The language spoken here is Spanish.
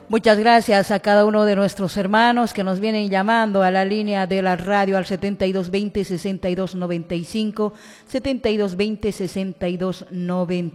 Muchas gracias a cada uno de nuestros hermanos que nos vienen llamando a la línea de la radio al 7220-6295, 7220-6295.